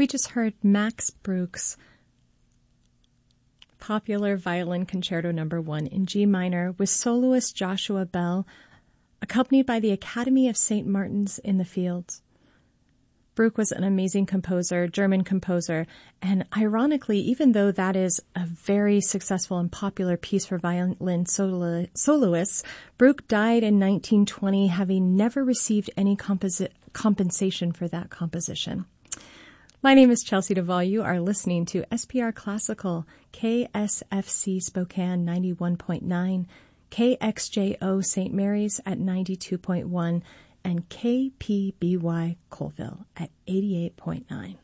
We just heard Max Bruch's popular Violin Concerto No. 1 in G minor with soloist Joshua Bell, accompanied by the Academy of St. Martin's in the Fields. Bruch was an amazing composer, German composer, and ironically, even though that is a very successful and popular piece for violin soloists, Bruch died in 1920, having never received any compensation for that composition. My name is Chelsea Duvall. You are listening to SPR Classical, KSFC Spokane 91.9, KXJO St. Mary's at 92.1, and KPBY Colville at 88.9.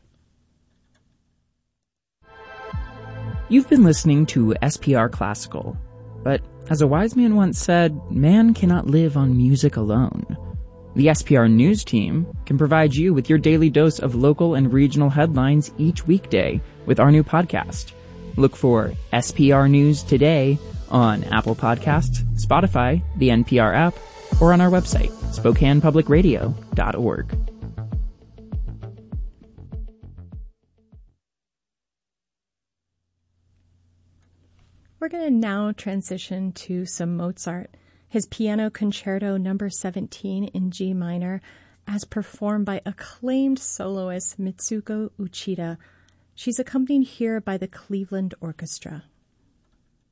You've been listening to SPR Classical, but as a wise man once said, man cannot live on music alone. The SPR News team can provide you with your daily dose of local and regional headlines each weekday with our new podcast. Look for SPR News Today on Apple Podcasts, Spotify, the NPR app, or on our website, SpokanePublicRadio.org. We're going to now transition to some Mozart, his Piano Concerto No. 17 in G minor, as performed by acclaimed soloist Mitsuko Uchida. She's accompanied here by the Cleveland Orchestra.